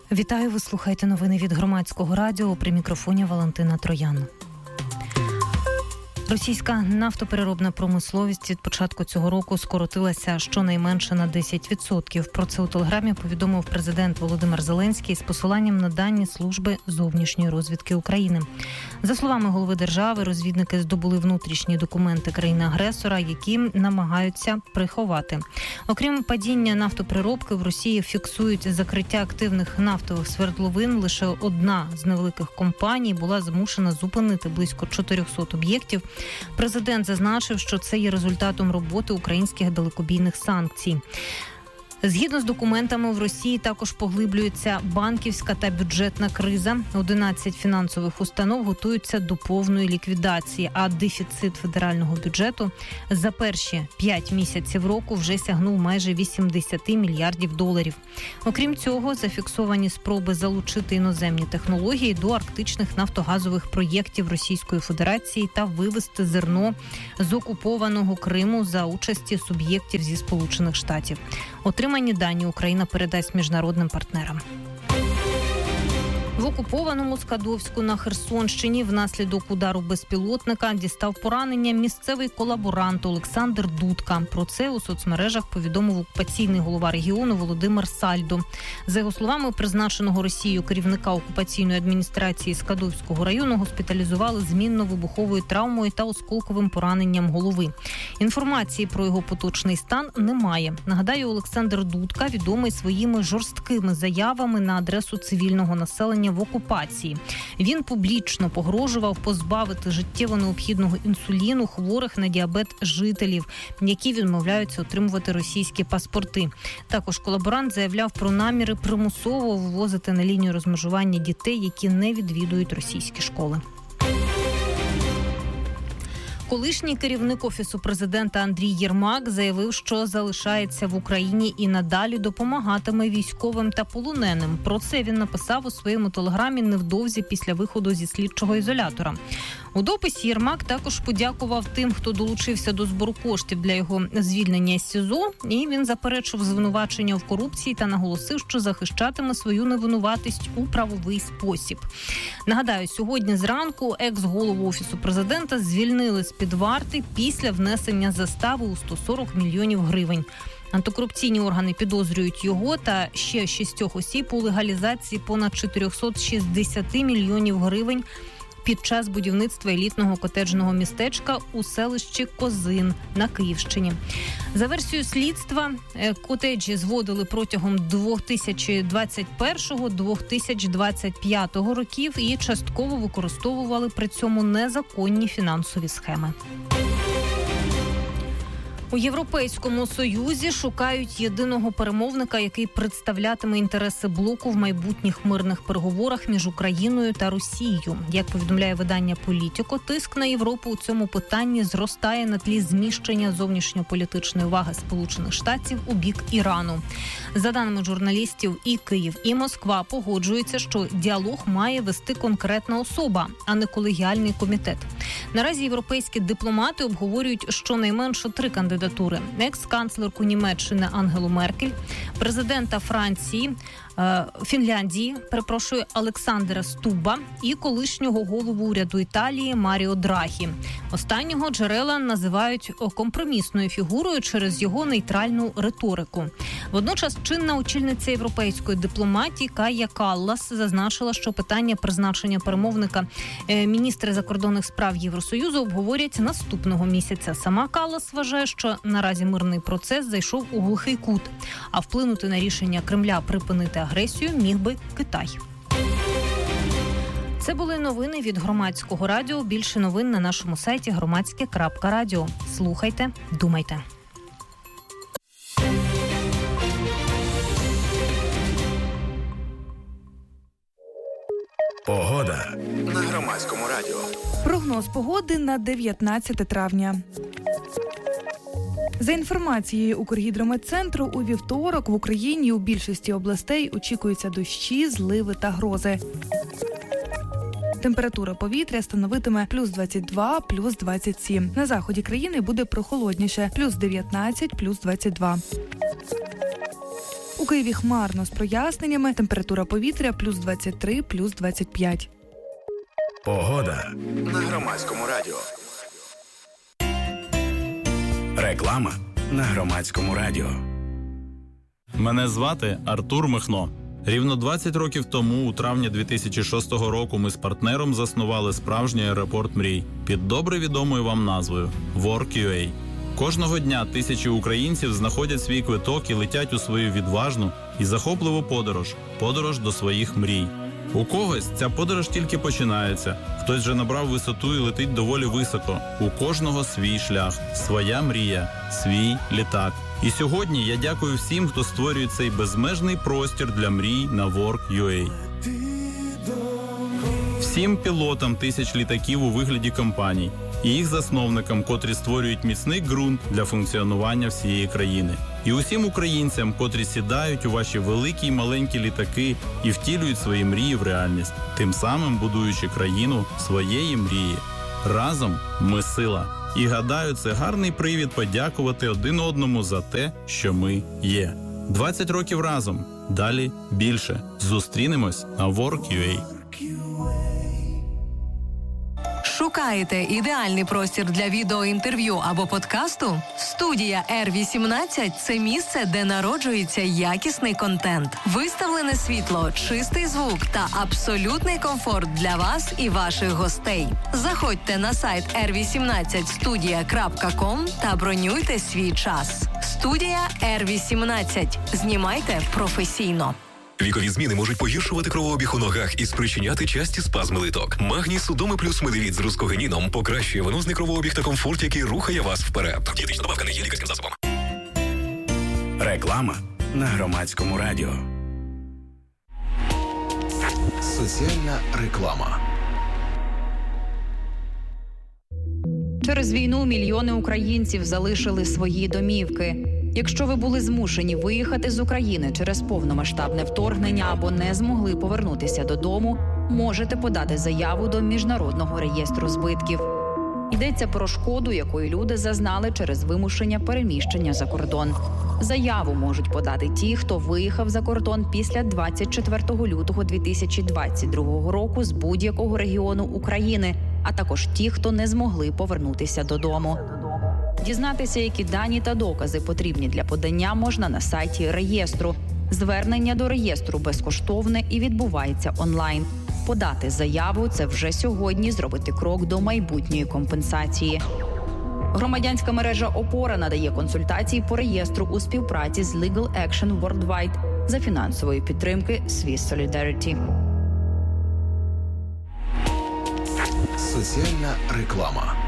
Вітаю, ви слухаєте новини від Громадського радіо, при мікрофоні Валентина Троян. Російська нафтопереробна промисловість від початку цього року скоротилася щонайменше на 10%. Про це у телеграмі повідомив президент Володимир Зеленський з посиланням на дані Служби зовнішньої розвідки України. За словами голови держави, розвідники здобули внутрішні документи країни-агресора, які намагаються приховати. Окрім падіння нафтопереробки, в Росії фіксують закриття активних нафтових свердловин. Лише одна з невеликих компаній була змушена зупинити близько 400 об'єктів. Президент зазначив, що це є результатом роботи українських далекобійних санкцій. Згідно з документами, в Росії також поглиблюється банківська та бюджетна криза. 11 фінансових установ готуються до повної ліквідації, а дефіцит федерального бюджету за перші 5 місяців року вже сягнув майже 80 мільярдів доларів. Окрім цього, зафіксовані спроби залучити іноземні технології до арктичних нафтогазових проєктів Російської Федерації та вивезти зерно з окупованого Криму за участі суб'єктів зі Сполучених Штатів. Отримані дані Україна передасть міжнародним партнерам. В окупованому Скадовську на Херсонщині внаслідок удару безпілотника дістав поранення місцевий колаборант Олександр Дудка. Про це у соцмережах повідомив окупаційний голова регіону Володимир Сальдо. За його словами, призначеного Росією керівника окупаційної адміністрації Скадовського району госпіталізували з мінно-вибуховою травмою та осколковим пораненням голови. Інформації про його поточний стан немає. Нагадаю, Олександр Дудка відомий своїми жорсткими заявами на адресу цивільного населення в окупації. Він публічно погрожував позбавити життєво необхідного інсуліну хворих на діабет жителів, які відмовляються отримувати російські паспорти. Також колаборант заявляв про наміри примусово ввозити на лінію розмежування дітей, які не відвідують російські школи. Колишній керівник Офісу президента Андрій Єрмак заявив, що залишається в Україні і надалі допомагатиме військовим та полоненим. Про це він написав у своєму телеграмі невдовзі після виходу зі слідчого ізолятора. У дописі Єрмак також подякував тим, хто долучився до збору коштів для його звільнення з СІЗО, і він заперечив звинувачення в корупції та наголосив, що захищатиме свою невинуватість у правовий спосіб. Нагадаю, сьогодні зранку екс-голову Офісу президента звільнили з-під варти після внесення застави у 140 мільйонів гривень. Антикорупційні органи підозрюють його та ще 6 осіб у легалізації понад 460 мільйонів гривень під час будівництва елітного котеджного містечка у селищі Козин на Київщині. За версією слідства, котеджі зводили протягом 2021-2025 років і частково використовували при цьому незаконні фінансові схеми. У Європейському Союзі шукають єдиного перемовника, який представлятиме інтереси блоку в майбутніх мирних переговорах між Україною та Росією. Як повідомляє видання «Політіко», тиск на Європу у цьому питанні зростає на тлі зміщення зовнішньополітичної уваги Сполучених Штатів у бік Ірану. За даними журналістів, і Київ, і Москва погоджуються, що діалог має вести конкретна особа, а не колегіальний комітет. Наразі європейські дипломати обговорюють щонайменше 3 кандидатури. Екс-канцлерку Німеччини Ангелу Меркель, президента Фінляндії Олександра Стубба і колишнього голову уряду Італії Маріо Драггі. Останнього джерела називають компромісною фігурою через його нейтральну риторику. Водночас чинна очільниця європейської дипломатії Кая Каллас зазначила, що питання призначення перемовника міністри закордонних справ Євросоюзу обговорять наступного місяця. Сама Каллас вважає, що наразі мирний процес зайшов у глухий кут, а вплинути на рішення Кремля припинити агресію міг би Китай. Це були новини від Громадського радіо. Більше новин на нашому сайті громадське.радіо. Слухайте, думайте. Погода на Громадському радіо. Прогноз погоди на 19 травня. За інформацією Укргідрометцентру, у вівторок в Україні у більшості областей очікуються дощі, зливи та грози. Температура повітря становитиме плюс 22, плюс 27. На заході країни буде прохолодніше – плюс 19, плюс 22. У Києві хмарно з проясненнями, температура повітря плюс 23, плюс 25. Погода на Громадському радіо. Реклама на Громадському радіо. Мене звати Артур Михно. Рівно 20 років тому, у травні 2006 року, ми з партнером заснували справжній аеропорт мрій під добре відомою вам назвою Work.ua. Кожного дня тисячі українців знаходять свій квиток і летять у свою відважну і захопливу подорож до своїх мрій. У когось ця подорож тільки починається, хтось вже набрав висоту і летить доволі високо. У кожного свій шлях, своя мрія, свій літак. І сьогодні я дякую всім, хто створює цей безмежний простір для мрій на Work.ua. Всім пілотам тисяч літаків у вигляді компаній і їх засновникам, котрі створюють міцний ґрунт для функціонування всієї країни. І усім українцям, котрі сідають у ваші великі й маленькі літаки і втілюють свої мрії в реальність, тим самим будуючи країну своєї мрії. Разом ми сила. І гадаю, це гарний привід подякувати один одному за те, що ми є. 20 років разом. Далі більше. Зустрінемось на Work.ua. Шукаєте ідеальний простір для відеоінтерв'ю або подкасту? Студія R18 – це місце, де народжується якісний контент. Виставлене світло, чистий звук та абсолютний комфорт для вас і ваших гостей. Заходьте на сайт r18studia.com та бронюйте свій час. Студія R18. Знімайте професійно. Вікові зміни можуть погіршувати кровообіг у ногах і спричиняти часті спазми литок. Магній Судоми плюс Медевіт з рускогеніном покращує венозний кровообіг та комфорт, який рухає вас вперед. Дієтична добавка не є лікарським засобом. Реклама на Громадському радіо. Соціальна реклама. Через війну мільйони українців залишили свої домівки. Якщо ви були змушені виїхати з України через повномасштабне вторгнення або не змогли повернутися додому, можете подати заяву до Міжнародного реєстру збитків. Йдеться про шкоду, якої люди зазнали через вимушення переміщення за кордон. Заяву можуть подати ті, хто виїхав за кордон після 24 лютого 2022 року з будь-якого регіону України, а також ті, хто не змогли повернутися додому. Дізнатися, які дані та докази потрібні для подання, можна на сайті реєстру. Звернення до реєстру безкоштовне і відбувається онлайн. Подати заяву – це вже сьогодні зробити крок до майбутньої компенсації. Громадянська мережа «Опора» надає консультації по реєстру у співпраці з Legal Action Worldwide за фінансової підтримки Swiss Solidarity. Соціальна реклама.